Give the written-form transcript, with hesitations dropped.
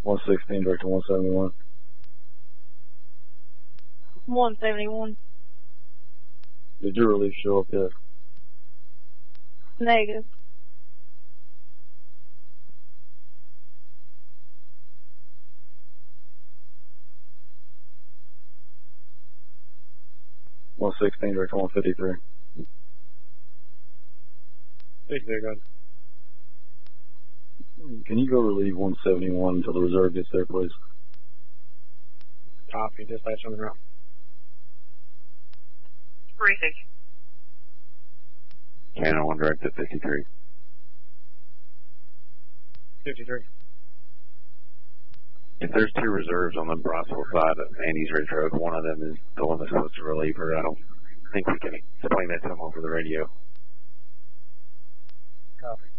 116, direct to 171. 171. Did your relief show up yet? Negative. One 16, direct to 153. Take there, guys. Can you go relieve 171 until the reserve gets there, please? Copy. Dispatch on the ground. Briefing. Cannon 1 direct to 53. 53. If there's two reserves on the Bronxville side of Andy's Ridge Road, one of them is the one that's supposed to relieve her. I don't think we can explain that to them over the radio. Copy.